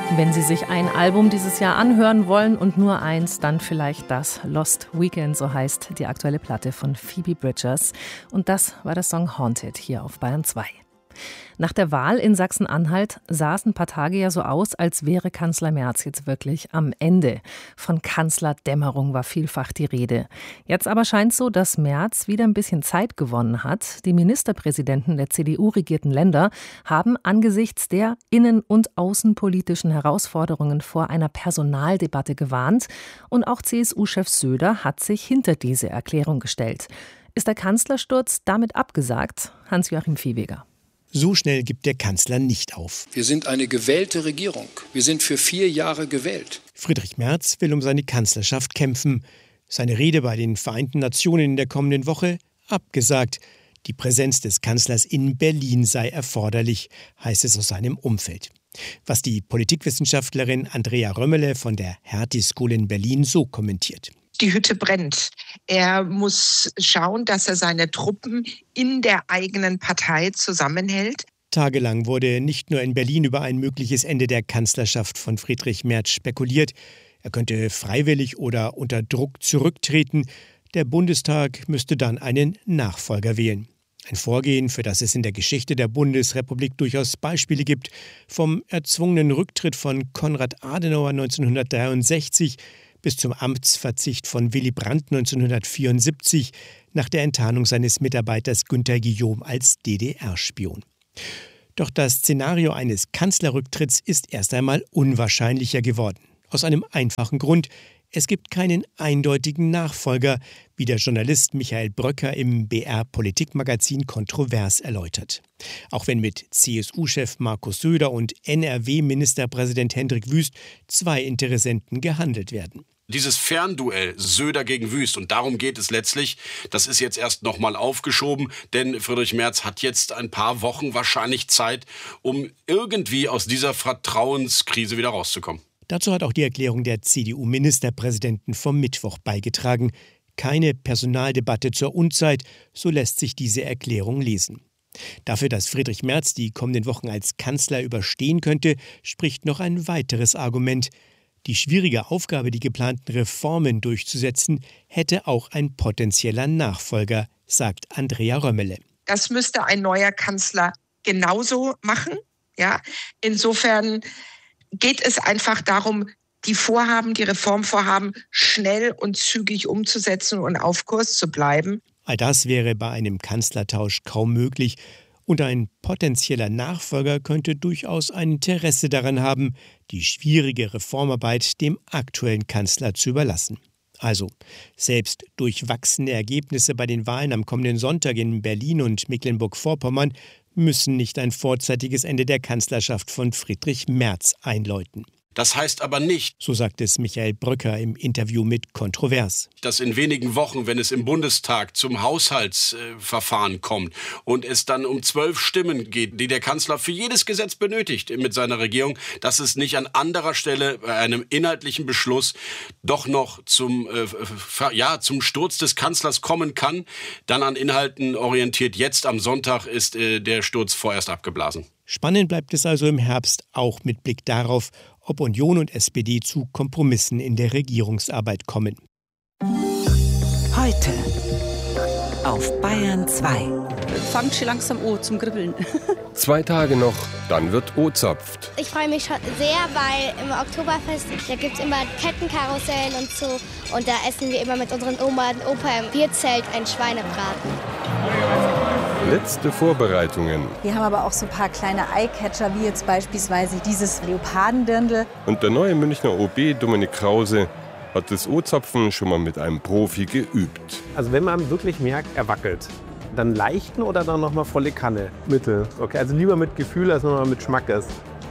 Wenn Sie sich ein Album dieses Jahr anhören wollen und nur eins, dann vielleicht das. Lost Weekend, so heißt die aktuelle Platte von Phoebe Bridgers. Und das war der Song Haunted hier auf Bayern 2. Nach der Wahl in Sachsen-Anhalt sah es ein paar Tage ja so aus, als wäre Kanzler Merz jetzt wirklich am Ende. Von Kanzlerdämmerung war vielfach die Rede. Jetzt aber scheint es so, dass Merz wieder ein bisschen Zeit gewonnen hat. Die Ministerpräsidenten der CDU-regierten Länder haben angesichts der innen- und außenpolitischen Herausforderungen vor einer Personaldebatte gewarnt. Und auch CSU-Chef Söder hat sich hinter diese Erklärung gestellt. Ist der Kanzlersturz damit abgesagt? Hans-Joachim Viehweger. So schnell gibt der Kanzler nicht auf. Wir sind eine gewählte Regierung. Wir sind für 4 Jahre gewählt. Friedrich Merz will um seine Kanzlerschaft kämpfen. Seine Rede bei den Vereinten Nationen in der kommenden Woche abgesagt. Die Präsenz des Kanzlers in Berlin sei erforderlich, heißt es aus seinem Umfeld. Was die Politikwissenschaftlerin Andrea Römmele von der Hertie School in Berlin so kommentiert. Die Hütte brennt. Er muss schauen, dass er seine Truppen in der eigenen Partei zusammenhält. Tagelang wurde nicht nur in Berlin über ein mögliches Ende der Kanzlerschaft von Friedrich Merz spekuliert. Er könnte freiwillig oder unter Druck zurücktreten. Der Bundestag müsste dann einen Nachfolger wählen. Ein Vorgehen, für das es in der Geschichte der Bundesrepublik durchaus Beispiele gibt. Vom erzwungenen Rücktritt von Konrad Adenauer 1963 bis zum Amtsverzicht von Willy Brandt 1974 nach der Enttarnung seines Mitarbeiters Günter Guillaume als DDR-Spion. Doch das Szenario eines Kanzlerrücktritts ist erst einmal unwahrscheinlicher geworden. Aus einem einfachen Grund: Es gibt keinen eindeutigen Nachfolger, wie der Journalist Michael Bröcker im BR-Politikmagazin kontrovers erläutert. Auch wenn mit CSU-Chef Markus Söder und NRW-Ministerpräsident Hendrik Wüst 2 Interessenten gehandelt werden. Dieses Fernduell Söder gegen Wüst, und darum geht es letztlich, das ist jetzt erst nochmal aufgeschoben, denn Friedrich Merz hat jetzt ein paar Wochen wahrscheinlich Zeit, um irgendwie aus dieser Vertrauenskrise wieder rauszukommen. Dazu hat auch die Erklärung der CDU-Ministerpräsidenten vom Mittwoch beigetragen. Keine Personaldebatte zur Unzeit, so lässt sich diese Erklärung lesen. Dafür, dass Friedrich Merz die kommenden Wochen als Kanzler überstehen könnte, spricht noch ein weiteres Argument. Die schwierige Aufgabe, die geplanten Reformen durchzusetzen, hätte auch ein potenzieller Nachfolger, sagt Andrea Römmele. Das müsste ein neuer Kanzler genauso machen. Ja, insofern geht es einfach darum, die Reformvorhaben schnell und zügig umzusetzen und auf Kurs zu bleiben. All das wäre bei einem Kanzlertausch kaum möglich. Und ein potenzieller Nachfolger könnte durchaus ein Interesse daran haben, die schwierige Reformarbeit dem aktuellen Kanzler zu überlassen. Also, selbst durchwachsene Ergebnisse bei den Wahlen am kommenden Sonntag in Berlin und Mecklenburg-Vorpommern müssen nicht ein vorzeitiges Ende der Kanzlerschaft von Friedrich Merz einläuten. Das heißt aber nicht, so sagt es Michael Bröcker im Interview mit Kontrovers, dass in wenigen Wochen, wenn es im Bundestag zum Haushaltsverfahren kommt und es dann um 12 Stimmen geht, die der Kanzler für jedes Gesetz benötigt mit seiner Regierung, dass es nicht an anderer Stelle bei einem inhaltlichen Beschluss doch noch zum Sturz des Kanzlers kommen kann, dann an Inhalten orientiert. Jetzt am Sonntag ist der Sturz vorerst abgeblasen. Spannend bleibt es also im Herbst, auch mit Blick darauf, ob Union und SPD zu Kompromissen in der Regierungsarbeit kommen. Heute auf Bayern 2. Fangt schon langsam an zum Kribbeln. 2 Tage noch, dann wird O-zapft. Ich freue mich schon sehr, weil im Oktoberfest, da gibt es immer Kettenkarussell und so. Und da essen wir immer mit unseren Oma und Opa im Bierzelt einen Schweinebraten. Letzte Vorbereitungen. Wir haben aber auch so ein paar kleine Eyecatcher, wie jetzt beispielsweise dieses Leopardendirndl. Und der neue Münchner OB Dominik Krause hat das O-Zapfen schon mal mit einem Profi geübt. Also wenn man wirklich merkt, er wackelt, dann leichten oder dann nochmal volle Kanne? Mittel. Okay, also lieber mit Gefühl als nochmal mit Schmackes.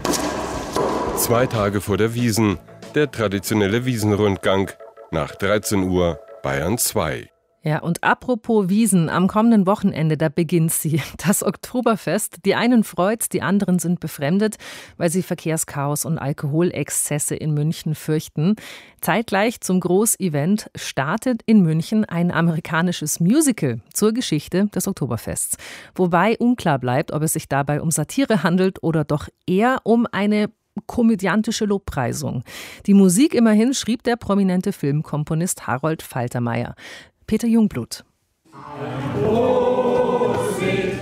2 Tage vor der Wiesn, der traditionelle Wiesenrundgang. Nach 13 Uhr Bayern 2. Ja, und apropos Wiesn, am kommenden Wochenende, da beginnt sie, das Oktoberfest. Die einen freut's, die anderen sind befremdet, weil sie Verkehrschaos und Alkoholexzesse in München fürchten. Zeitgleich zum Großevent startet in München ein amerikanisches Musical zur Geschichte des Oktoberfests. Wobei unklar bleibt, ob es sich dabei um Satire handelt oder doch eher um eine komödiantische Lobpreisung. Die Musik immerhin schrieb der prominente Filmkomponist Harold Faltermeyer. Peter Jungblut. Ein Großlicht,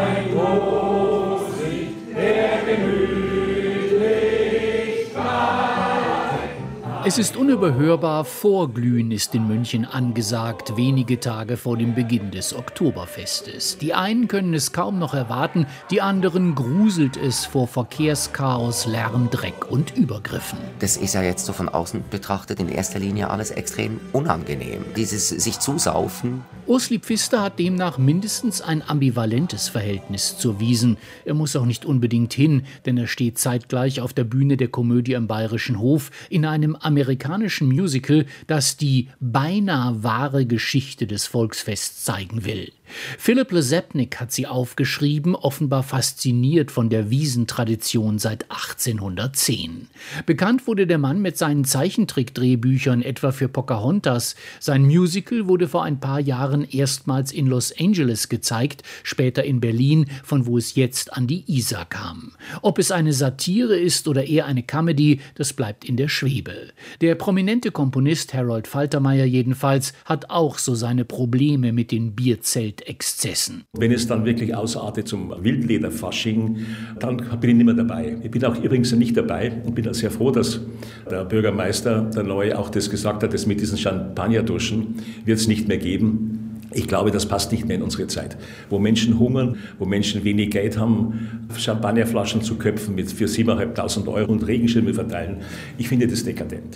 der gemütlich war. Es ist unüberhörbar, Vorglühen ist in München angesagt, wenige Tage vor dem Beginn des Oktoberfestes. Die einen können es kaum noch erwarten, die anderen gruselt es vor Verkehrschaos, Lärm, Dreck und Übergriffen. Das ist ja jetzt so von außen betrachtet in erster Linie alles extrem unangenehm. Dieses sich zusaufen. Ursli Pfister hat demnach mindestens ein ambivalentes Verhältnis zur Wiesn. Er muss auch nicht unbedingt hin, denn er steht zeitgleich auf der Bühne der Komödie am Bayerischen Hof in einem amerikanischen Musical, das die beinahe wahre Geschichte des Volksfests zeigen will. Philipp Lesepnik hat sie aufgeschrieben, offenbar fasziniert von der Wiesentradition seit 1810. Bekannt wurde der Mann mit seinen Zeichentrickdrehbüchern, etwa für Pocahontas. Sein Musical wurde vor ein paar Jahren erstmals in Los Angeles gezeigt, später in Berlin, von wo es jetzt an die Isar kam. Ob es eine Satire ist oder eher eine Comedy, das bleibt in der Schwebe. Der prominente Komponist Harold Faltermeyer jedenfalls hat auch so seine Probleme mit den Bierzeltexzessen. Wenn es dann wirklich ausartet zum Wildlederfasching, dann bin ich nicht mehr dabei. Ich bin auch übrigens nicht dabei und bin auch sehr froh, dass der Bürgermeister, der Neue, auch das gesagt hat, dass mit diesen Champagnerduschen wird es nicht mehr geben. Ich glaube, das passt nicht mehr in unsere Zeit, wo Menschen hungern, wo Menschen wenig Geld haben, Champagnerflaschen zu köpfen für 7.500 € und Regenschirme verteilen. Ich finde das dekadent.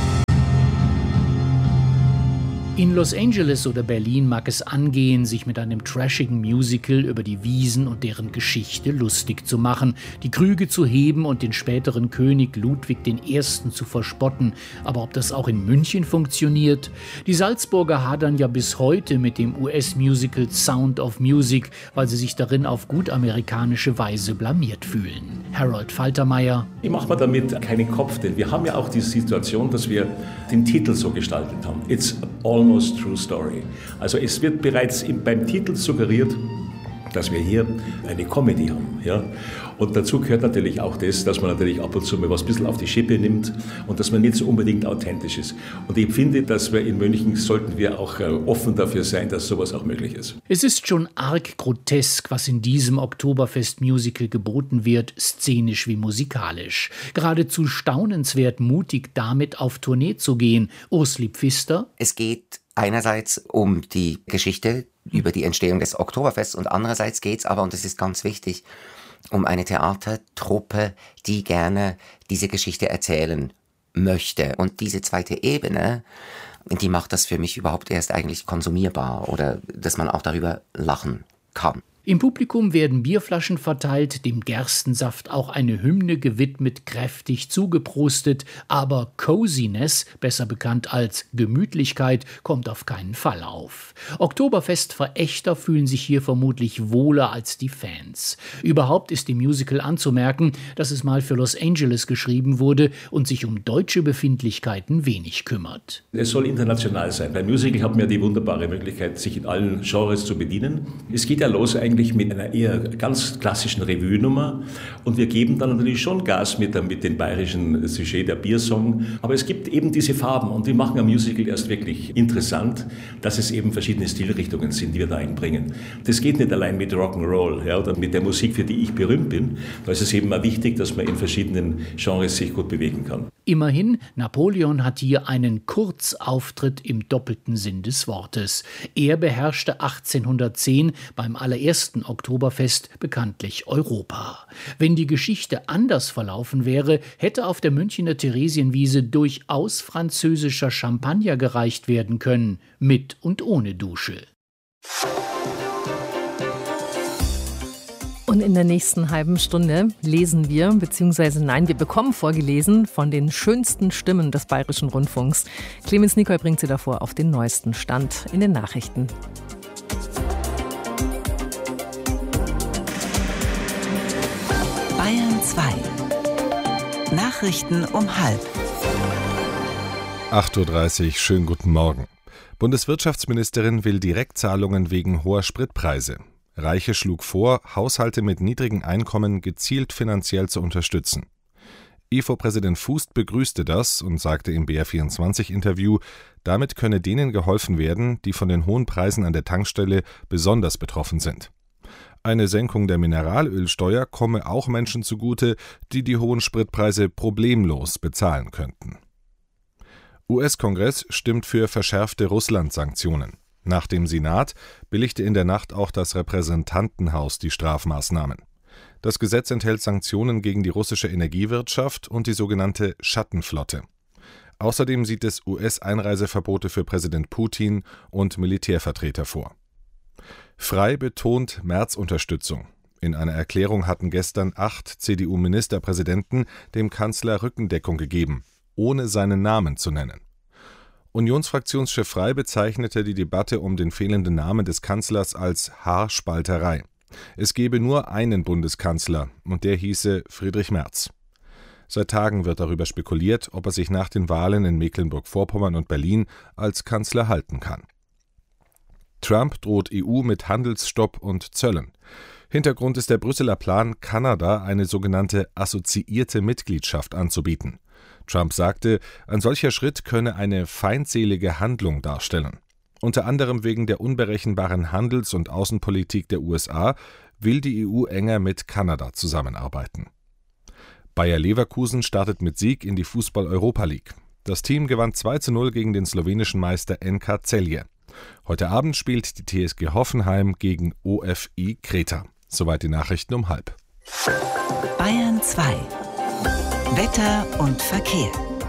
In Los Angeles oder Berlin mag es angehen, sich mit einem trashigen Musical über die Wiesn und deren Geschichte lustig zu machen, die Krüge zu heben und den späteren König Ludwig I. zu verspotten. Aber ob das auch in München funktioniert? Die Salzburger hadern ja bis heute mit dem US-Musical Sound of Music, weil sie sich darin auf gut amerikanische Weise blamiert fühlen. Harold Faltermeyer. Ich mache mir damit keinen Kopf, denn wir haben ja auch die Situation, dass wir den Titel so gestaltet haben. It's almost true story. Also es wird bereits beim Titel suggeriert, dass wir hier eine Comedy haben. Ja? Und dazu gehört natürlich auch das, dass man natürlich ab und zu mal was ein bisschen auf die Schippe nimmt und dass man nicht so unbedingt authentisch ist. Und ich finde, dass wir in München sollten wir auch offen dafür sein, dass sowas auch möglich ist. Es ist schon arg grotesk, was in diesem Oktoberfest-Musical geboten wird, szenisch wie musikalisch. Geradezu staunenswert mutig damit auf Tournee zu gehen. Ursli Pfister. Es geht einerseits um die Geschichte über die Entstehung des Oktoberfests und andererseits geht es aber, und das ist ganz wichtig, um eine Theatertruppe, die gerne diese Geschichte erzählen möchte. Und diese zweite Ebene, die macht das für mich überhaupt erst eigentlich konsumierbar oder dass man auch darüber lachen kann. Im Publikum werden Bierflaschen verteilt, dem Gerstensaft auch eine Hymne gewidmet, kräftig zugeprostet, aber Coziness, besser bekannt als Gemütlichkeit, kommt auf keinen Fall auf. Oktoberfest-Verächter fühlen sich hier vermutlich wohler als die Fans. Überhaupt ist im Musical anzumerken, dass es mal für Los Angeles geschrieben wurde und sich um deutsche Befindlichkeiten wenig kümmert. Es soll international sein. Beim Musical hat man ja die wunderbare Möglichkeit, sich in allen Genres zu bedienen. Es geht ja los eigentlich mit einer eher ganz klassischen Revue-Nummer und wir geben dann natürlich schon Gas mit dem bayerischen Sujet, der Biersong. Aber es gibt eben diese Farben und die machen ein Musical erst wirklich interessant, dass es eben verschiedene Stilrichtungen sind, die wir da einbringen. Das geht nicht allein mit Rock'n'Roll, ja, oder mit der Musik, für die ich berühmt bin. Da ist es eben mal wichtig, dass man in verschiedenen Genres sich gut bewegen kann. Immerhin, Napoleon hat hier einen Kurzauftritt im doppelten Sinn des Wortes. Er beherrschte 1810 beim allerersten Oktoberfest bekanntlich Europa. Wenn die Geschichte anders verlaufen wäre, hätte auf der Münchner Theresienwiese durchaus französischer Champagner gereicht werden können, mit und ohne Dusche. Und in der nächsten halben Stunde lesen wir, wir bekommen vorgelesen von den schönsten Stimmen des Bayerischen Rundfunks. Clemens Nicol bringt Sie davor auf den neuesten Stand in den Nachrichten. Bayern 2. Nachrichten um 12:30. 8:30 Uhr, schönen guten Morgen. Bundeswirtschaftsministerin will Direktzahlungen wegen hoher Spritpreise. Reiche schlug vor, Haushalte mit niedrigen Einkommen gezielt finanziell zu unterstützen. IFO-Präsident Fußt begrüßte das und sagte im BR24-Interview, damit könne denen geholfen werden, die von den hohen Preisen an der Tankstelle besonders betroffen sind. Eine Senkung der Mineralölsteuer komme auch Menschen zugute, die die hohen Spritpreise problemlos bezahlen könnten. US-Kongress stimmt für verschärfte Russland-Sanktionen. Nach dem Senat billigte in der Nacht auch das Repräsentantenhaus die Strafmaßnahmen. Das Gesetz enthält Sanktionen gegen die russische Energiewirtschaft und die sogenannte Schattenflotte. Außerdem sieht es US-Einreiseverbote für Präsident Putin und Militärvertreter vor. Frei betont Merz-Unterstützung. In einer Erklärung hatten gestern 8 CDU-Ministerpräsidenten dem Kanzler Rückendeckung gegeben, ohne seinen Namen zu nennen. Unionsfraktionschef Frei bezeichnete die Debatte um den fehlenden Namen des Kanzlers als Haarspalterei. Es gebe nur einen Bundeskanzler und der hieße Friedrich Merz. Seit Tagen wird darüber spekuliert, ob er sich nach den Wahlen in Mecklenburg-Vorpommern und Berlin als Kanzler halten kann. Trump droht EU mit Handelsstopp und Zöllen. Hintergrund ist der Brüsseler Plan, Kanada eine sogenannte assoziierte Mitgliedschaft anzubieten. Trump sagte, ein solcher Schritt könne eine feindselige Handlung darstellen. Unter anderem wegen der unberechenbaren Handels- und Außenpolitik der USA will die EU enger mit Kanada zusammenarbeiten. Bayer Leverkusen startet mit Sieg in die Fußball-Europa League. Das Team gewann 2:0 gegen den slowenischen Meister NK Celje. Heute Abend spielt die TSG Hoffenheim gegen OFI Kreta. Soweit die Nachrichten um 12:30. Bayern 2. Wetter und Verkehr.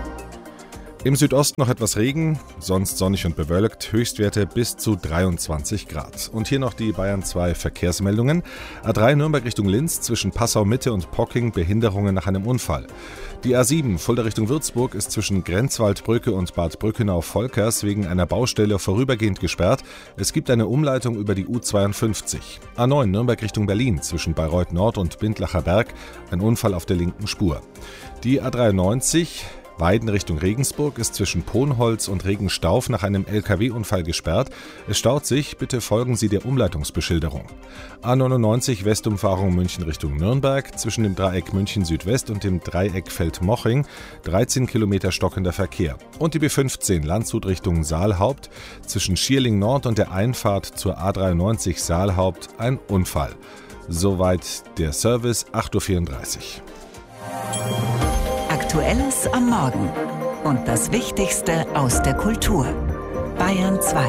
Im Südosten noch etwas Regen, sonst sonnig und bewölkt, Höchstwerte bis zu 23 Grad. Und hier noch die Bayern 2 Verkehrsmeldungen. A3 Nürnberg Richtung Linz, zwischen Passau Mitte und Pocking Behinderungen nach einem Unfall. Die A7 Fulda Richtung Würzburg ist zwischen Grenzwaldbrücke und Bad Brückenau-Volkers wegen einer Baustelle vorübergehend gesperrt. Es gibt eine Umleitung über die U52. A9 Nürnberg Richtung Berlin, zwischen Bayreuth Nord und Bindlacher Berg, ein Unfall auf der linken Spur. Die A93 Weiden Richtung Regensburg ist zwischen Ponholz und Regenstauf nach einem LKW-Unfall gesperrt. Es staut sich, bitte folgen Sie der Umleitungsbeschilderung. A99 Westumfahrung München Richtung Nürnberg, zwischen dem Dreieck München Südwest und dem Dreieck Feldmoching, 13 Kilometer stockender Verkehr. Und die B15 Landshut Richtung Saalhaupt, zwischen Schierling Nord und der Einfahrt zur A93 Saalhaupt ein Unfall. Soweit der Service, 8:34 Uhr. Aktuelles am Morgen und das Wichtigste aus der Kultur. Bayern 2.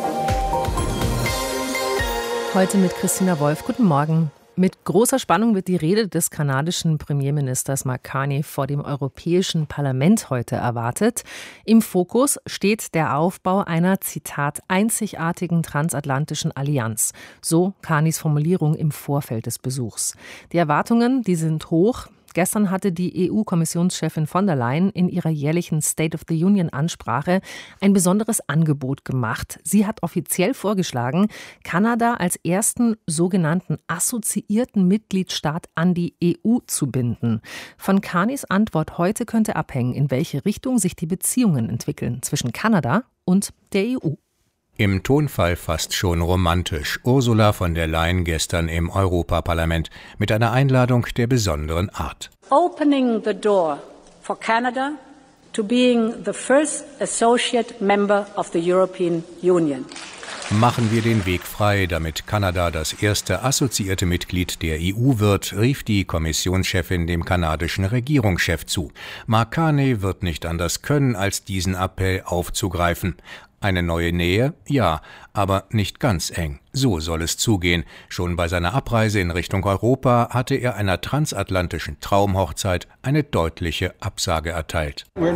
Heute mit Christina Wolf. Guten Morgen. Mit großer Spannung wird die Rede des kanadischen Premierministers Mark Carney vor dem Europäischen Parlament heute erwartet. Im Fokus steht der Aufbau einer, Zitat, einzigartigen transatlantischen Allianz. So Carneys Formulierung im Vorfeld des Besuchs. Die Erwartungen, die sind hoch. Gestern hatte die EU-Kommissionschefin von der Leyen in ihrer jährlichen State of the Union-Ansprache ein besonderes Angebot gemacht. Sie hat offiziell vorgeschlagen, Kanada als ersten sogenannten assoziierten Mitgliedstaat an die EU zu binden. Von Carneys Antwort heute könnte abhängen, in welche Richtung sich die Beziehungen entwickeln zwischen Kanada und der EU. Im Tonfall fast schon romantisch. Ursula von der Leyen gestern im Europaparlament mit einer Einladung der besonderen Art. Opening the door for Canada to being the first associate member of the European Union. Machen wir den Weg frei, damit Kanada das erste assoziierte Mitglied der EU wird, rief die Kommissionschefin dem kanadischen Regierungschef zu. Mark Carney wird nicht anders können, als diesen Appell aufzugreifen. Eine neue Nähe? Ja, aber nicht ganz eng. So soll es zugehen. Schon bei seiner Abreise in Richtung Europa hatte er einer transatlantischen Traumhochzeit eine deutliche Absage erteilt. Wir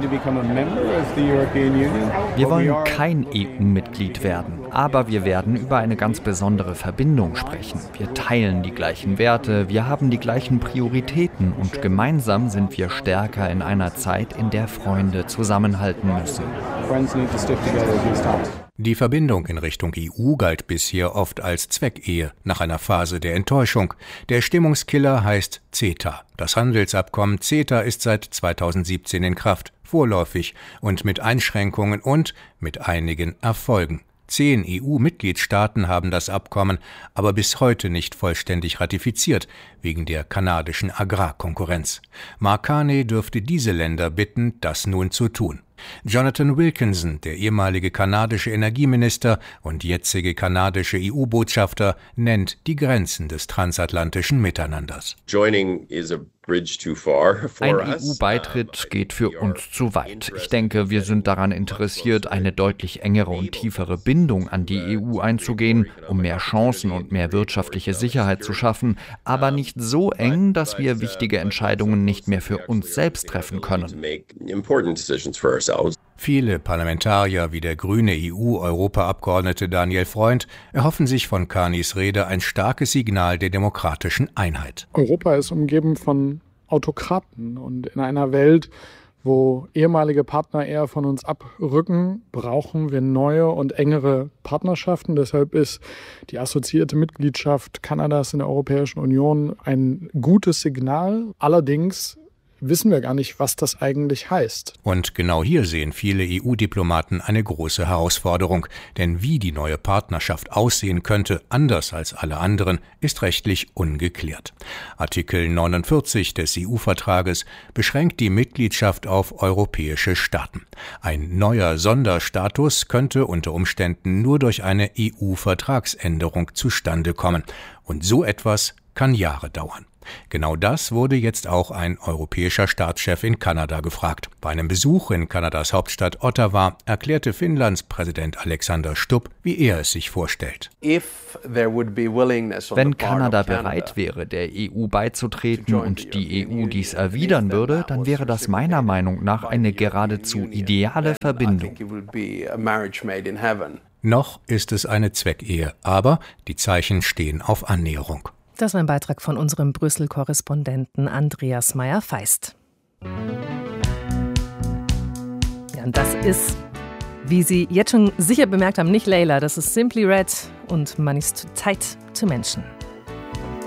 wollen kein EU-Mitglied werden, aber wir werden über eine ganz besondere Verbindung sprechen. Wir teilen die gleichen Werte, wir haben die gleichen Prioritäten und gemeinsam sind wir stärker in einer Zeit, in der Freunde zusammenhalten müssen. Die Verbindung in Richtung EU galt bisher oft als Zweckehe, nach einer Phase der Enttäuschung. Der Stimmungskiller heißt CETA. Das Handelsabkommen CETA ist seit 2017 in Kraft, vorläufig und mit Einschränkungen und mit einigen Erfolgen. 10 EU-Mitgliedstaaten haben das Abkommen aber bis heute nicht vollständig ratifiziert, wegen der kanadischen Agrarkonkurrenz. Mark Carney dürfte diese Länder bitten, das nun zu tun. Jonathan Wilkinson, der ehemalige kanadische Energieminister und jetzige kanadische EU-Botschafter, nennt die Grenzen des transatlantischen Miteinanders. Ein EU-Beitritt geht für uns zu weit. Ich denke, wir sind daran interessiert, eine deutlich engere und tiefere Bindung an die EU einzugehen, um mehr Chancen und mehr wirtschaftliche Sicherheit zu schaffen, aber nicht so eng, dass wir wichtige Entscheidungen nicht mehr für uns selbst treffen können. Viele Parlamentarier wie der grüne EU-Europaabgeordnete Daniel Freund erhoffen sich von Carneys Rede ein starkes Signal der demokratischen Einheit. Europa ist umgeben von Autokraten und in einer Welt, wo ehemalige Partner eher von uns abrücken, brauchen wir neue und engere Partnerschaften. Deshalb ist die assoziierte Mitgliedschaft Kanadas in der Europäischen Union ein gutes Signal. Allerdings wissen wir gar nicht, was das eigentlich heißt. Und genau hier sehen viele EU-Diplomaten eine große Herausforderung. Denn wie die neue Partnerschaft aussehen könnte, anders als alle anderen, ist rechtlich ungeklärt. Artikel 49 des EU-Vertrages beschränkt die Mitgliedschaft auf europäische Staaten. Ein neuer Sonderstatus könnte unter Umständen nur durch eine EU-Vertragsänderung zustande kommen. Und so etwas kann Jahre dauern. Genau das wurde jetzt auch ein europäischer Staatschef in Kanada gefragt. Bei einem Besuch in Kanadas Hauptstadt Ottawa erklärte Finnlands Präsident Alexander Stubb, wie er es sich vorstellt. Wenn Kanada bereit wäre, der EU beizutreten und die EU dies erwidern würde, dann wäre das meiner Meinung nach eine geradezu ideale Verbindung. Noch ist es eine Zweckehe, aber die Zeichen stehen auf Annäherung. Das war ein Beitrag von unserem Brüssel-Korrespondenten Andreas Meyer-Feist. Ja, und das ist, wie Sie jetzt schon sicher bemerkt haben, nicht Layla, das ist Simply Red und Man ist Tight to Mention.